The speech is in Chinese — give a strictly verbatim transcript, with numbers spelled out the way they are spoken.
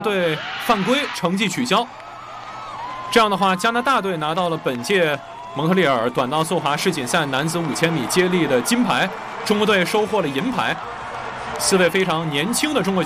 队犯规，成绩取消。这样的话，加拿大队拿到了本届蒙特利尔短道速滑世锦赛男子五千米接力的金牌，中国队收获了银牌。四位非常年轻的中国